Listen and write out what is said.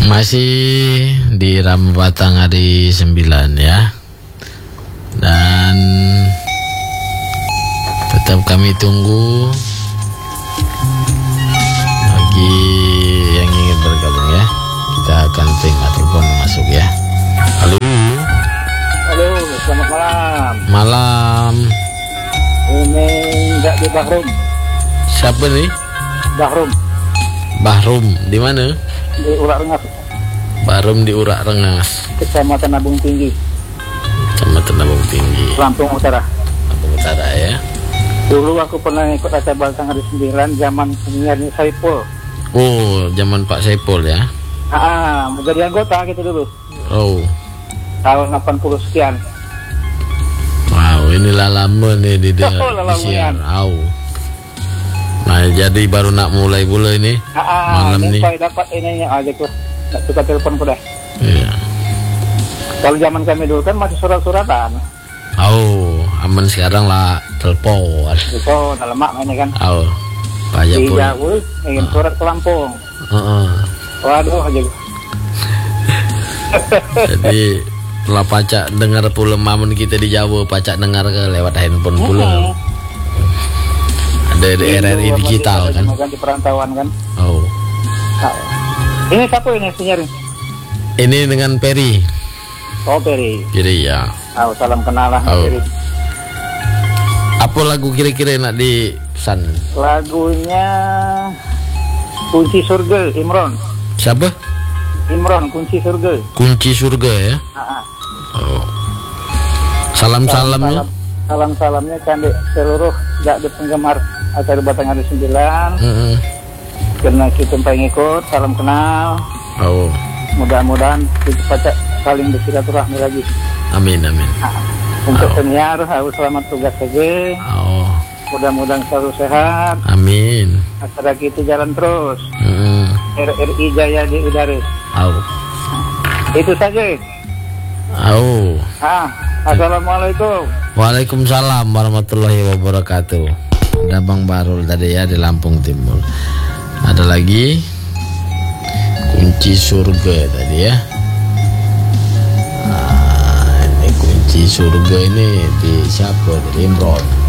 Masih di Ramabatang hari 9 ya. Dan tetap kami tunggu bagi yang ingin bergabung ya. Kita akan terima telepon masuk ya. Halo. Halo, selamat malam. Malam. Ini enggak di Bahrum. Siapa nih? Bahrum. Bahrum di mana? Di Urak Rengas. Bahrum di Urak Rengas, Kecamatan Nabung Tinggi. Kecamatan Nabung Tinggi, Lampung Utara. Lampung Utara ya. Dulu aku pernah ikut acara Baltang hari 9 zaman penyiarnya Saipul. Oh, zaman Pak Saipul ya. Mau jadi anggota gitu dulu. Oh. Tahun 80 sekian. Wow, inilah lama nih di lama siar. ya. Nah, jadi baru nak mulai pula ini. Malam nih. Sampai dapat ininya aja tuh. Tak suka telepon ku dah. Iya. Kalau zaman kami dulu kan masih surat-suratan. Oh, aman sekarang lah telepon. Telepon, lemak ini kan. Oh, pajak Di pun. Jawa, ingin surat ke Lampung. Waduh aja. Jadi setelah pacak dengar pula mamen kita di Jawa, pacak dengar ke lewat handphone pula. Ada di RRI digital kan. Ganti perantauan kan. Oh. Ini siapa ini penyiarin? Ini dengan Peri. Oh, Peri. Peri ya. Salam kenal lah. Oh. Peri. Apa lagu kira-kira nak dipesan? Lagunya Kunci Surga, Imron. Siapa? Imron, Kunci Surga. Kunci Surga ya. Oh. Salam-salamnya. Salam-salamnya kan seluruh di penggemar acara Batang hari 9. Karena kita pengen ikut, salam kenal. Oh. Mudah-mudahan kita saling bersilaturahmi lagi. Amin, amin. Untuk penyiar, harus selamat tugas saja. Oh. Mudah-mudahan selalu sehat. Amin. Acara kita jalan terus. RRI Jaya di udara. Oh. Itu saja. Oh. Assalamualaikum. Waalaikumsalam warahmatullahi wabarakatuh. Ada Bang Barul tadi ya di Lampung Timur. Ada lagi Kunci Surga tadi ya. Ini Kunci Surga ini di siapa? Dari Imron.